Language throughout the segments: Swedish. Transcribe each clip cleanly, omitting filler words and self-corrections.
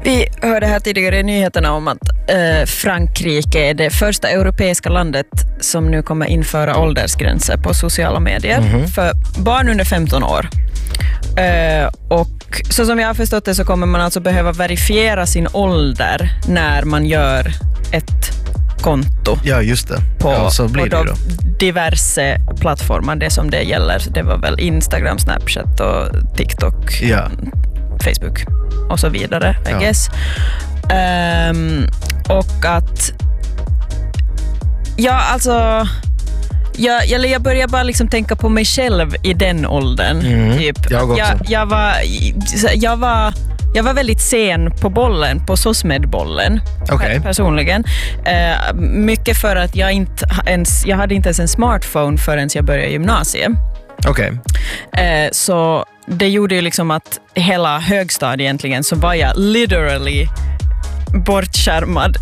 Vi hörde här tidigare i nyheterna om att Frankrike är det första europeiska landet som nu kommer införa åldersgränser på sociala medier för barn under 15 år. Och så som jag har förstått det så kommer man alltså behöva verifiera sin ålder när man gör ett konto. Ja, just det. På, så blir på det då. Diverse plattformar, det som det gäller. Det var väl Instagram, Snapchat och TikTok, Facebook och så vidare, I guess. Och att alltså jag börjar bara liksom tänka på mig själv i den åldern. Typ. Jag också. Jag var väldigt sen på bollen, på SOSMED-bollen personligen. Mycket för att jag hade inte ens en smartphone förrän jag började gymnasiet. Så det gjorde ju liksom att hela högstadiet egentligen så var jag literally bortskärmad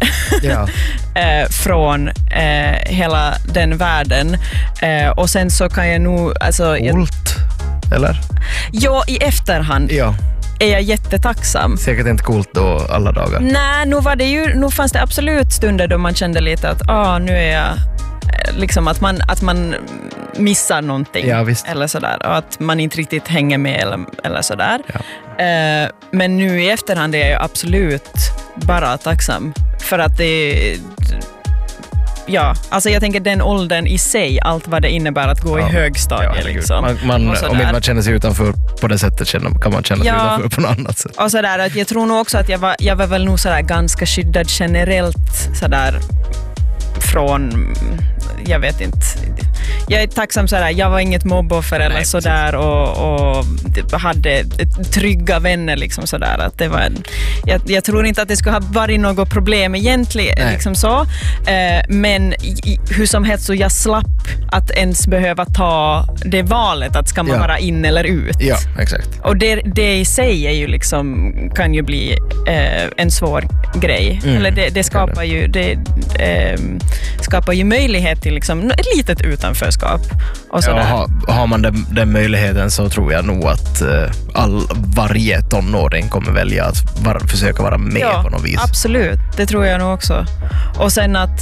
från hela den världen. Och sen så kan jag nog... eller? Ja, i efterhand är jag jättetacksam. Säkert inte coolt då alla dagar. Nej, nu fanns det absolut stunder då man kände lite att nu är jag... liksom att man missar någonting eller sådär, och att man inte riktigt hänger med eller sådär. Men nu i efterhand är jag absolut bara tacksam för att det alltså jag tänker den åldern i sig, allt vad det innebär att gå i högstadiet liksom. Om inte man känner sig utanför på det sättet kan man känna sig utanför på något annat sätt. Och sådär, att jag tror nog också att jag var väl nog sådär ganska skyddad generellt sådär från, jag vet inte. Jag är tacksam sådär, jag var inget mobboffer eller sådär och hade trygga vänner liksom sådär, att det var jag tror inte att det skulle ha varit något problem egentligen liksom så, men hur som helst så jag slapp att ens behöva ta det valet att ska man vara in eller ut. Ja, exakt. Och det i sig är ju liksom, kan ju bli en svår grej. Eller det skapar ju skapar ju möjlighet till liksom ett litet utanförskap. Och har man den möjligheten så tror jag nog att varje tonåring kommer välja att försöka vara med på något vis. Absolut, det tror jag nog också. Och sen att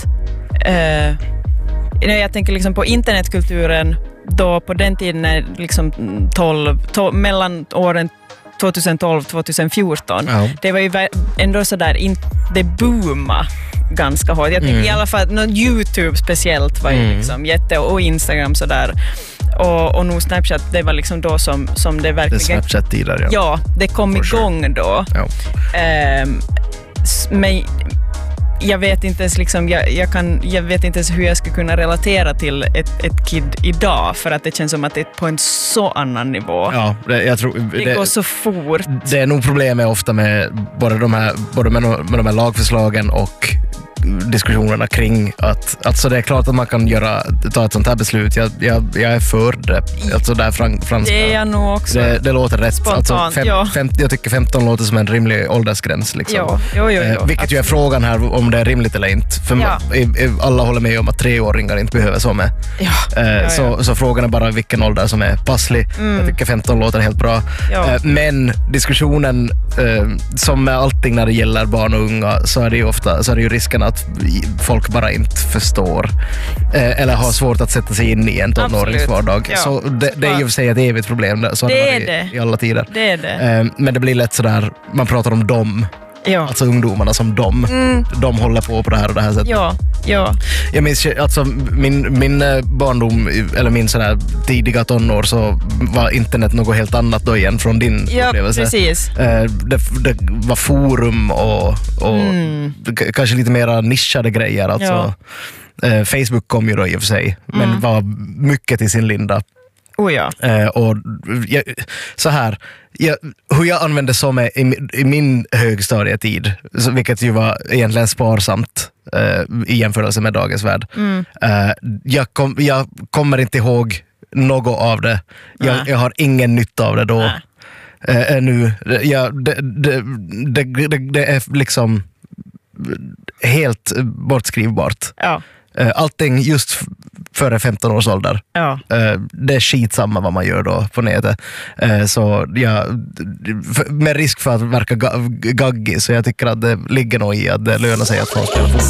jag tänker liksom på internetkulturen då på den tiden när liksom mellan åren 2012-2014 det var ju ändå sådär, det boomade ganska hårt. Jag tänker i alla fall YouTube speciellt var ju liksom och Instagram sådär. Och nog Snapchat, det var liksom då som det verkligen... Det Snapchat-tider, Ja, det kom igång då. Men jag vet inte ens liksom, jag vet inte ens hur jag ska kunna relatera till ett kid idag, för att det känns som att det är på en så annan nivå. Ja, jag tror det går så fort. Det är nog problemet ofta med både med de här lagförslagen och diskussionerna kring att alltså det är klart att man kan ta ett sånt här beslut. Jag är för det. Alltså där franska. Det är jag nog också. Det låter rätt. Spontant, alltså, jag tycker 15 låter som en rimlig åldersgräns. Liksom. Jo, vilket absolut. Ju är frågan här om det är rimligt eller inte. För alla håller med om att 3-åringar inte behöver så med. Så frågan är bara vilken ålder som är passlig. Jag tycker 15 låter helt bra. Men diskussionen som med allting när det gäller barn och unga, så är det ju risken att folk bara inte förstår eller har svårt att sätta sig in i en tonårings vardag. Så det är ju för sig ett evigt problem. Så det är det i alla tider. Det är det. Men det blir lätt sådär, man pratar om dem. Alltså ungdomarna som de håller på det här och det här sättet. Jag minns alltså min barndom, eller min sådär tidiga tonår, så var internet något helt annat då igen från din upplevelse. Precis. Det var forum och kanske lite mer nischade grejer. Alltså, Facebook kom ju då i och för sig, men var mycket i sin linda. Och så här, hur jag använde som i min högstadietid, vilket ju var egentligen sparsamt i jämförelse med dagens värld. Jag kommer inte ihåg något av det. Jag har ingen nytta av det då. Nu. Det är liksom helt bortskrivbart. Allting just före 15 års ålder. Ja. Det är skitsamma vad man gör då på nätet. Så med risk för att verka gaggig, så jag tycker att det ligger nog i att det lönar sig att få spela fotboll.